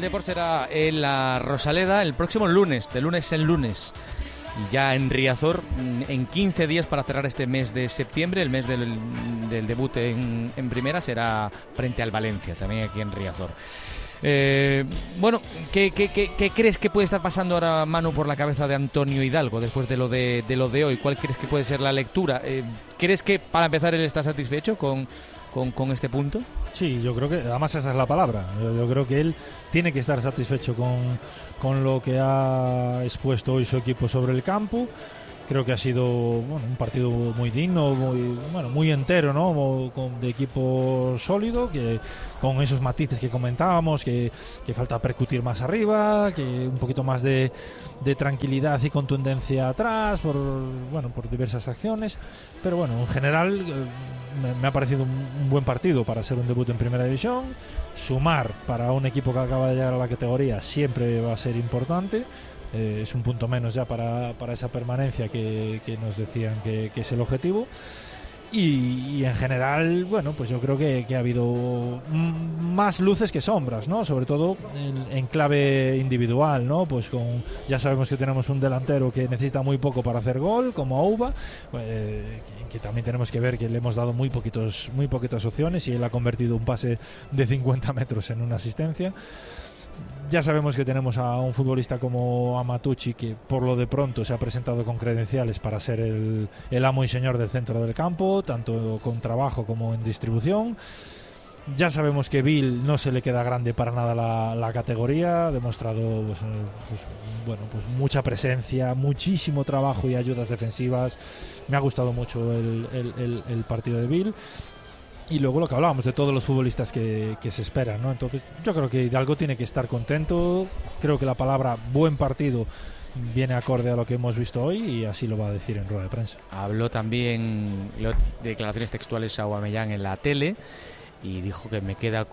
Depor será en la Rosaleda el próximo lunes, de lunes en lunes. Y ya en Riazor, en 15 días para cerrar este mes de septiembre, el mes del debut en primera, será frente al Valencia, también aquí en Riazor. Bueno, ¿qué crees que puede estar pasando ahora, Manu, por la cabeza de Antonio Hidalgo después de lo de hoy? ¿Cuál crees que puede ser la lectura? ¿Crees que para empezar él está satisfecho con este punto? Sí, yo creo que además esa es la palabra. Yo creo que él tiene que estar satisfecho con lo que ha expuesto hoy su equipo sobre el campo. Creo que ha sido un partido muy digno, muy entero, ¿no? De equipo sólido, que con esos matices que comentábamos, que falta percutir más arriba, que un poquito más de tranquilidad y contundencia atrás por diversas acciones. Pero bueno, en general me ha parecido un buen partido para ser un debut en Primera División. Sumar para un equipo que acaba de llegar a la categoría siempre va a ser importante. Es un punto menos ya para esa permanencia que nos decían que es el objetivo. Y en general, pues yo creo que ha habido más luces que sombras, ¿no? Sobre todo en clave individual, ¿no? Pues ya sabemos que tenemos un delantero que necesita muy poco para hacer gol, como Ouba, que también tenemos que ver que le hemos dado muy poquitas opciones y él ha convertido un pase de 50 metros en una asistencia. Ya sabemos que tenemos a un futbolista como Amatucci, que por lo de pronto se ha presentado con credenciales para ser el amo y señor del centro del campo, tanto con trabajo como en distribución. Ya sabemos que Bill no se le queda grande para nada la categoría, ha demostrado mucha presencia, muchísimo trabajo y ayudas defensivas. Me ha gustado mucho el partido de Bill. Y luego lo que hablábamos de todos los futbolistas que se esperan, ¿no? Entonces yo creo que Hidalgo tiene que estar contento. Creo que la palabra buen partido viene acorde a lo que hemos visto hoy y así lo va a decir en rueda de prensa. Habló también de declaraciones textuales a Aubameyang en la tele y dijo que me quedo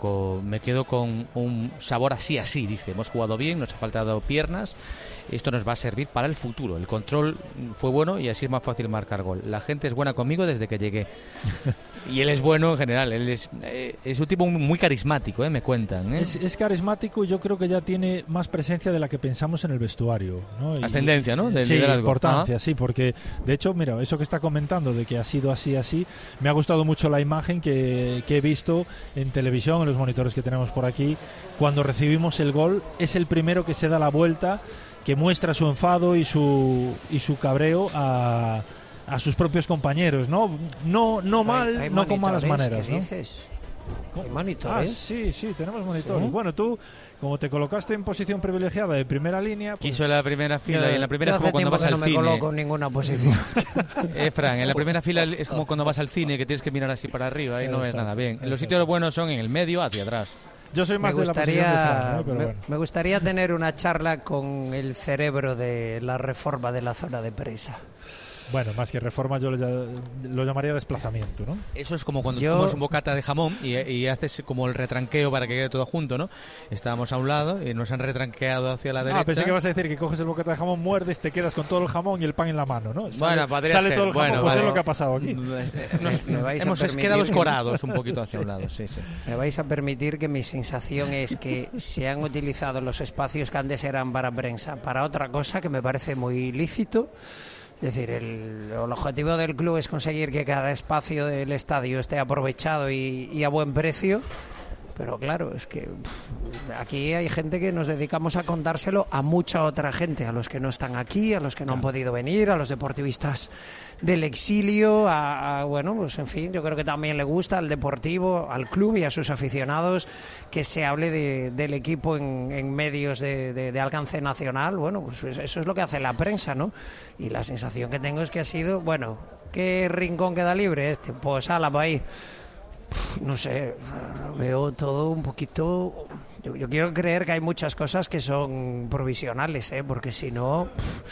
con un sabor así, dice. Hemos jugado bien, nos ha faltado piernas, esto nos va a servir para el futuro. El control fue bueno y así es más fácil marcar gol. La gente es buena conmigo desde que llegué. Y él es bueno en general, él es un tipo muy carismático, me cuentan. Es carismático y yo creo que ya tiene más presencia de la que pensamos en el vestuario, ¿no? Ascendencia, ¿no? Del sí, liderazgo. Importancia, sí, porque de hecho, mira, eso que está comentando de que ha sido así, me ha gustado mucho la imagen que he visto en televisión, en los monitores que tenemos por aquí. Cuando recibimos el gol, es el primero que se da la vuelta, que muestra su enfado y su cabreo a sus propios compañeros, ¿no mal, hay no con malas maneras, ¿qué ¿no? dices? ¿Hay monitores? Sí, tenemos monitores. ¿Sí? Bueno, tú, como te colocaste en posición privilegiada de primera línea... Pues... Quiso la primera fila y en la primera es como cuando vas al cine. No me coloco en ninguna posición. Fran, en la primera fila es como cuando vas al cine, que tienes que mirar así para arriba y no ves nada bien. En los sitios buenos son en el medio, hacia atrás. Yo soy más de la posición de Fran, ¿no? Pero bueno. Me gustaría tener una charla con el cerebro de la reforma de la zona de presa. Bueno, más que reforma yo lo llamaría desplazamiento, ¿no? Eso es como cuando comes un bocata de jamón y haces como el retranqueo para que quede todo junto, ¿no? Estábamos a un lado y nos han retranqueado hacia la derecha. Pensé que vas a decir que coges el bocata de jamón, muerdes, te quedas con todo el jamón y el pan en la mano, ¿no? Bueno, sale todo el jamón, pues es lo que ha pasado aquí. Hemos quedado escorados un poquito hacia un lado, sí. Me vais a permitir que mi sensación es que se han utilizado los espacios que antes eran para prensa para otra cosa que me parece muy lícito. Es decir, el objetivo del club es conseguir que cada espacio del estadio esté aprovechado y a buen precio. Pero claro, es que aquí hay gente que nos dedicamos a contárselo a mucha otra gente, a los que no están aquí, a los que no han podido venir, a los deportivistas del exilio, pues en fin, yo creo que también le gusta al deportivo, al club y a sus aficionados que se hable del equipo en medios de alcance nacional. Bueno, pues eso es lo que hace la prensa, ¿no? Y la sensación que tengo es que ha sido, bueno, ¿qué rincón queda libre este? Pues ala, para ahí. No sé, veo todo un poquito... Yo quiero creer que hay muchas cosas que son provisionales, porque si no...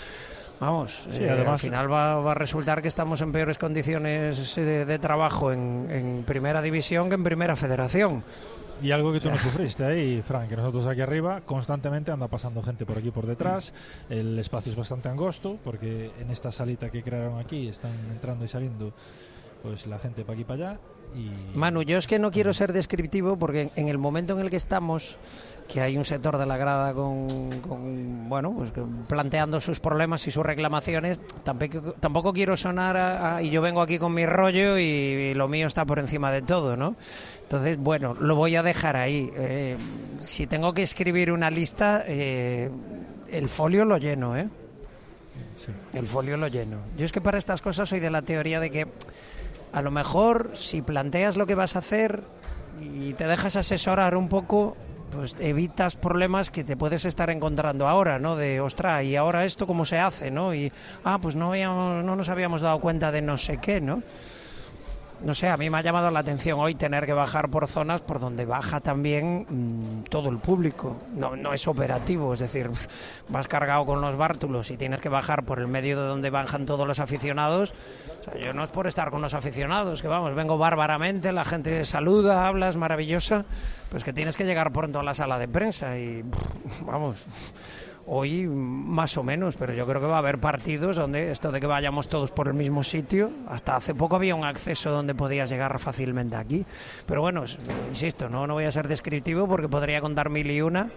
Vamos, sí, además, al final va a resultar que estamos en peores condiciones de trabajo en Primera División que en Primera Federación. Y algo que tú no sufriste ahí, Fran, que nosotros aquí arriba constantemente anda pasando gente por aquí por detrás, el espacio es bastante angosto porque en esta salita que crearon aquí están entrando y saliendo pues la gente para aquí para allá. Y... Manu, yo es que no quiero ser descriptivo porque en el momento en el que estamos, que hay un sector de la grada bueno, pues planteando sus problemas y sus reclamaciones, tampoco quiero sonar y yo vengo aquí con mi rollo y lo mío está por encima de todo, ¿no? Entonces, bueno, lo voy a dejar ahí. Si tengo que escribir una lista, el folio lo lleno, ¿eh? Sí. El folio lo lleno. Yo es que para estas cosas soy de la teoría de que a lo mejor si planteas lo que vas a hacer y te dejas asesorar un poco, pues evitas problemas que te puedes estar encontrando ahora, ¿no? De, ostras, ¿y ahora esto cómo se hace, no? Y, pues no nos habíamos dado cuenta de no sé qué, ¿no? No sé, a mí me ha llamado la atención hoy tener que bajar por zonas por donde baja también todo el público. No es operativo, es decir, vas cargado con los bártulos y tienes que bajar por el medio de donde bajan todos los aficionados. O sea, yo no es por estar con los aficionados, que vamos, vengo bárbaramente, la gente saluda, habla, es maravillosa, pues que tienes que llegar pronto a la sala de prensa y vamos... Hoy más o menos, pero yo creo que va a haber partidos donde esto de que vayamos todos por el mismo sitio, hasta hace poco había un acceso donde podías llegar fácilmente aquí. Pero bueno, insisto, no voy a ser descriptivo porque podría contar mil y una.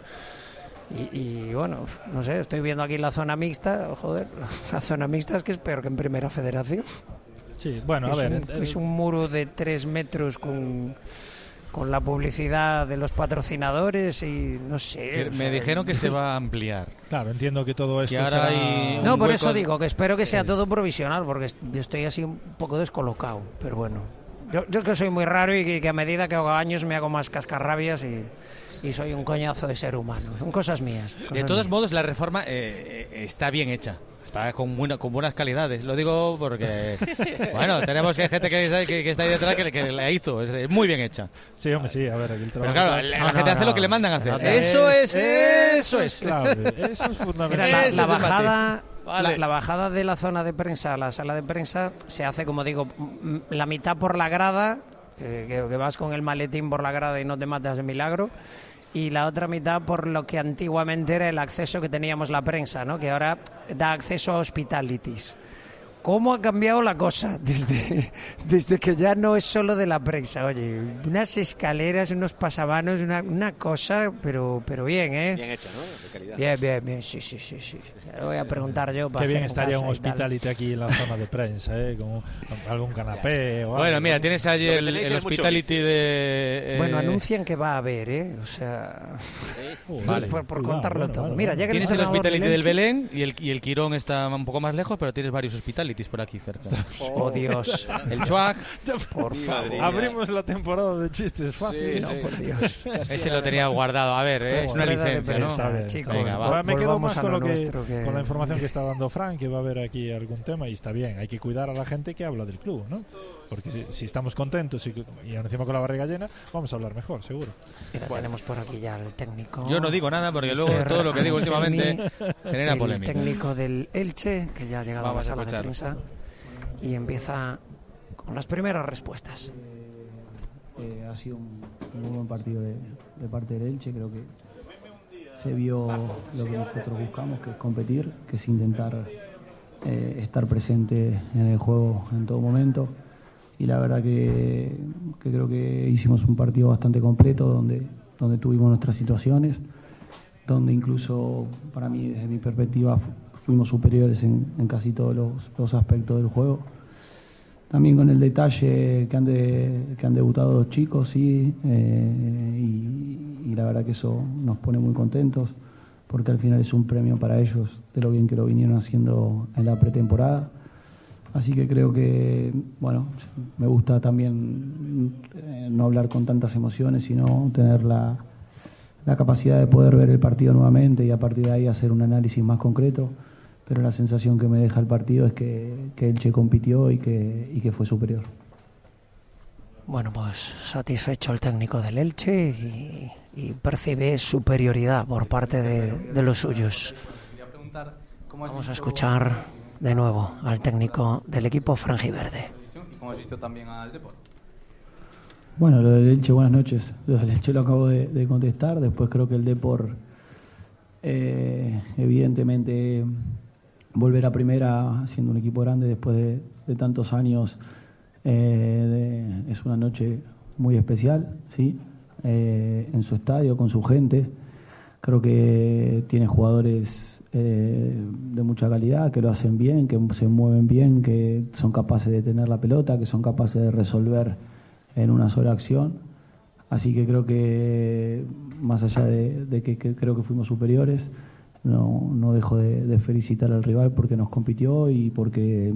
Y bueno, no sé, estoy viendo aquí la zona mixta, joder, la zona mixta es que es peor que en Primera Federación. Sí, bueno, a ver... Es un muro de 3 metros con la publicidad de los patrocinadores y no sé. Me dijeron que se va a ampliar. Claro, entiendo que todo esto ahora será... No, por eso digo que espero que sea todo provisional, porque yo estoy así un poco descolocado, pero bueno. Yo que soy muy raro y que a medida que hago años me hago más cascarrabias y soy un coñazo de ser humano. Son cosas mías. De todos modos, la reforma está bien hecha. Está con buenas calidades. Lo digo porque, bueno, tenemos gente que está ahí detrás que la hizo. Es muy bien hecha. Sí, hombre, sí. A ver, aquí el trabajo... Pero claro, la gente hace lo que le mandan a hacer. Eso es. Clave, eso es fundamental. Mira, la bajada... Vale. La bajada de la zona de prensa a la sala de prensa se hace, como digo, la mitad por la grada, que vas con el maletín por la grada y no te matas de milagro, y la otra mitad por lo que antiguamente era el acceso que teníamos la prensa, ¿no? Que ahora da acceso a hospitalities. ¿Cómo ha cambiado la cosa desde que ya no es solo de la prensa? Oye, unas escaleras, unos pasamanos, una cosa, pero bien, ¿eh? Bien hecha, ¿no? De calidad. Bien, sí. Le voy a preguntar yo para Qué bien hacer estaría casa un hospitality aquí en la zona de prensa, ¿eh? Con algún canapé o algo. Bueno, mira, tienes allí el hospitality de... Bueno, anuncian que va a haber, ¿eh? O sea... Vale. Por contarlo todo. Bueno. Mira, ya que Tienes el entrenador hospitality del Elche- Belén y el Quirón está un poco más lejos, pero tienes varios hospitalities por aquí cerca. Oh, Dios. El Chuac, Por favor. Abrimos la temporada de chistes fáciles. Sí, sí. Por Dios. ese lo tenía guardado. A ver, es una Rueda de licencia, ¿no? prensa, chicos. Venga, va. Ahora me quedo Volvamos más a con, lo lo que, nuestro, que- con la información que está dando Frank, que va a haber aquí algún tema y está bien. Hay que cuidar a la gente que habla del club, ¿no? Porque si estamos contentos y encima con la barriga llena, vamos a hablar mejor, seguro. Mira, tenemos por aquí ya el técnico. Yo no digo nada porque Mr. luego todo lo que digo Anselmi, últimamente genera el polémica. técnico del Elche, que ya ha llegado Vamos a a la sala de escuchar. prensa y empieza con las primeras respuestas. Ha sido un muy buen partido de parte del Elche. Creo que se vio lo que nosotros buscamos, que es competir, que es intentar estar presente en el juego en todo momento. Y la verdad que creo que hicimos un partido bastante completo donde tuvimos nuestras situaciones, donde incluso para mí, desde mi perspectiva, fuimos superiores en casi todos los aspectos del juego. También con el detalle que han debutado los chicos, sí, y la verdad que eso nos pone muy contentos, porque al final es un premio para ellos de lo bien que lo vinieron haciendo en la pretemporada. Así que creo que, bueno, me gusta también no hablar con tantas emociones, sino tener la capacidad de poder ver el partido nuevamente y a partir de ahí hacer un análisis más concreto. Pero la sensación que me deja el partido es que Elche compitió y que fue superior. Bueno, pues satisfecho el técnico del Elche y percibe superioridad por parte de los suyos. Vamos a escuchar de nuevo al técnico del equipo franjiverde. ¿Cómo has visto también al Depor? Bueno, lo del Elche, buenas noches. Lo del Elche lo acabo de contestar. Después creo que el Depor, evidentemente, volver a primera siendo un equipo grande después de tantos años Es una noche muy especial, ¿sí? En su estadio, con su gente. Creo que tiene jugadores de mucha calidad, que lo hacen bien, que se mueven bien, que son capaces de tener la pelota, que son capaces de resolver en una sola acción. Así que creo que, más allá de que creo que fuimos superiores, no dejo de felicitar al rival porque nos compitió y porque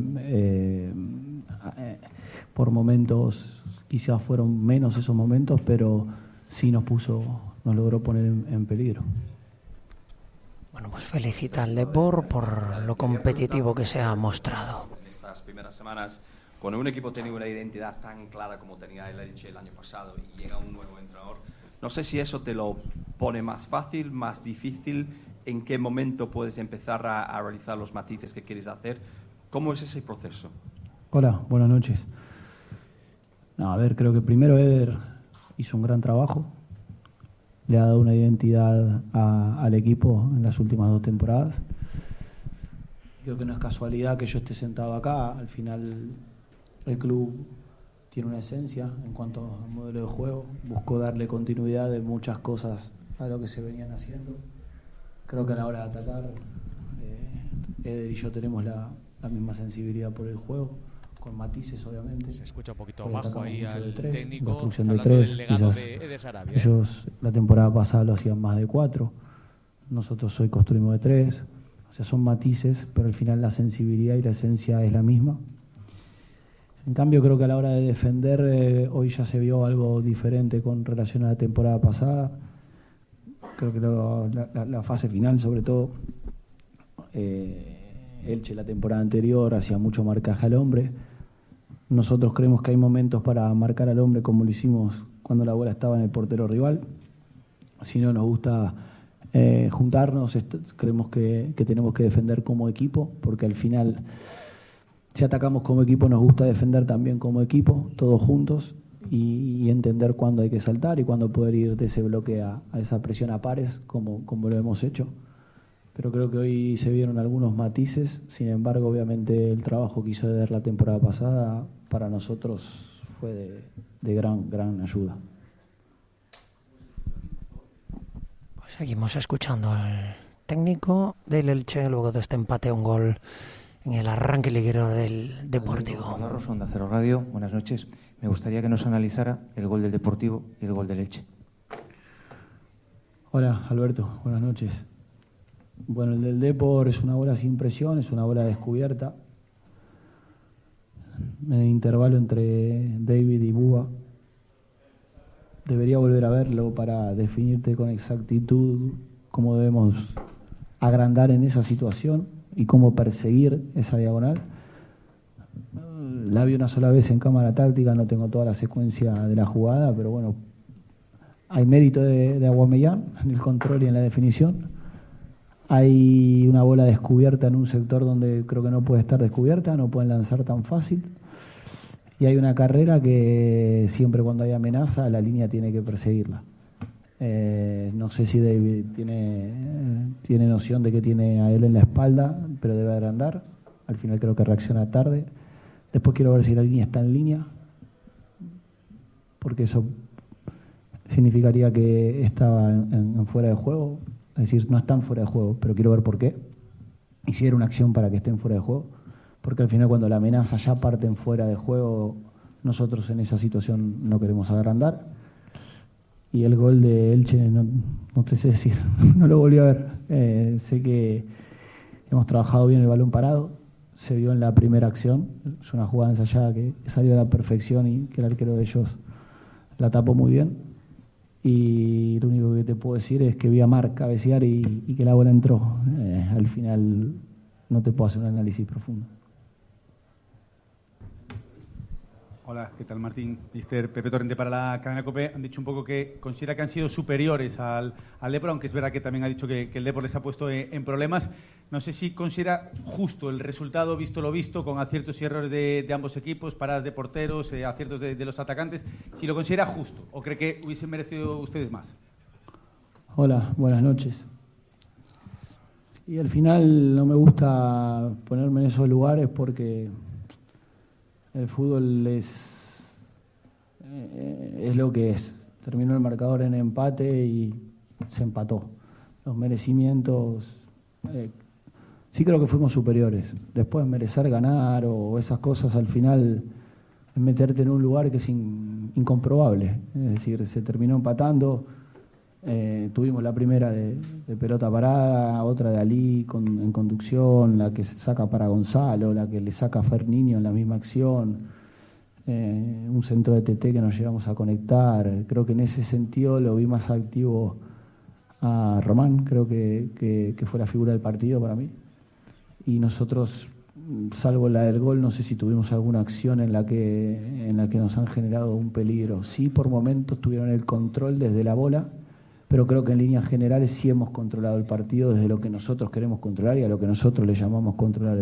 por momentos quizás fueron menos esos momentos, pero sí nos logró poner en peligro. Bueno, pues felicita al Depor por lo competitivo que se ha mostrado. En estas primeras semanas, cuando un equipo tiene una identidad tan clara como tenía el Elche el año pasado y llega un nuevo entrenador, no sé si eso te lo pone más fácil, más difícil, en qué momento puedes empezar a realizar los matices que quieres hacer. ¿Cómo es ese proceso? Hola, buenas noches. A ver, creo que primero Eder hizo un gran trabajo. Le ha dado una identidad al equipo en las últimas 2 temporadas. Creo que no es casualidad que yo esté sentado acá. Al final el club tiene una esencia en cuanto al modelo de juego. Buscó darle continuidad de muchas cosas a lo que se venían haciendo. Creo que a la hora de atacar, Eder y yo tenemos la misma sensibilidad por el juego, con matices obviamente. Se escucha un poquito bajo ahí al tres, técnico, construcción está de 3, del legado quizás de Eder Sarabia, ellos la temporada pasada lo hacían más de 4, nosotros hoy construimos de 3, o sea, son matices, pero al final la sensibilidad y la esencia es la misma. En cambio, creo que a la hora de defender, hoy ya se vio algo diferente con relación a la temporada pasada. Creo que la fase final, sobre todo, Elche la temporada anterior hacía mucho marcaje al hombre. Nosotros creemos que hay momentos para marcar al hombre como lo hicimos cuando la bola estaba en el portero rival. Si no nos gusta juntarnos, creemos que tenemos que defender como equipo, porque al final, si atacamos como equipo, nos gusta defender también como equipo, todos juntos, y entender cuándo hay que saltar y cuándo poder ir de ese bloque a esa presión a pares, como lo hemos hecho. Pero creo que hoy se vieron algunos matices. Sin embargo, obviamente el trabajo que hizo Eder la temporada pasada para nosotros fue de gran ayuda. Pues seguimos escuchando al técnico del Elche luego de este empate a un gol en el arranque liguero del Deportivo. Navarro, Onda Cero Radio, buenas noches. Me gustaría que nos analizara el gol del Deportivo y el gol del Elche. Hola, Alberto, buenas noches. Bueno, el del Depor es una bola sin presión, es una bola descubierta. En el intervalo entre David y Búa. Debería volver a verlo para definirte con exactitud cómo debemos agrandar en esa situación y cómo perseguir esa diagonal. La vi una sola vez en cámara táctica, no tengo toda la secuencia de la jugada, pero bueno, hay mérito de Aubameyang en el control y en la definición. Hay una bola descubierta en un sector donde creo que no puede estar descubierta, no pueden lanzar tan fácil. Y hay una carrera que siempre cuando hay amenaza, la línea tiene que perseguirla. No sé si David tiene noción de que tiene a él en la espalda, pero debe agrandar. Al final creo que reacciona tarde. Después quiero ver si la línea está en línea, porque eso significaría que estaba en fuera de juego. Es decir, no están fuera de juego, pero quiero ver por qué. Y si era una acción para que estén fuera de juego. Porque al final cuando la amenaza ya parten fuera de juego, nosotros en esa situación no queremos agrandar. Y el gol de Elche, no te sé decir, no lo volví a ver. Sé que hemos trabajado bien el balón parado, se vio en la primera acción, es una jugada ensayada que salió a la perfección y que el arquero de ellos la tapó muy bien. Y lo único que te puedo decir es que vi a Marc cabecear y que la bola entró. Al final no te puedo hacer un análisis profundo. Hola, ¿qué tal, Martín? Mister Pepe Torrente para la cadena COPE. Han dicho un poco que considera que han sido superiores al Depor, aunque es verdad que también ha dicho que el Depor les ha puesto en problemas. No sé si considera justo el resultado, visto lo visto, con aciertos y errores de ambos equipos, paradas de porteros, aciertos de los atacantes. Si lo considera justo o cree que hubiesen merecido ustedes más. Hola, buenas noches. Y al final no me gusta ponerme en esos lugares porque el fútbol es lo que es. Terminó el marcador en empate y se empató. Los merecimientos, sí creo que fuimos superiores. Después merecer ganar o esas cosas al final es meterte en un lugar que es incomprobable. Es decir, se terminó empatando. Tuvimos la primera de pelota parada, otra de Ali en conducción, la que se saca para Gonzalo, la que le saca a Fer Niño en la misma acción, un centro de TT que nos llegamos a conectar. Creo que en ese sentido lo vi más activo a Román, creo que fue la figura del partido para mí. Y nosotros, salvo la del gol, no sé si tuvimos alguna acción en la que nos han generado un peligro. Sí, por momentos tuvieron el control desde la bola, pero creo que en líneas generales sí hemos controlado el partido desde lo que nosotros queremos controlar y a lo que nosotros le llamamos controlar el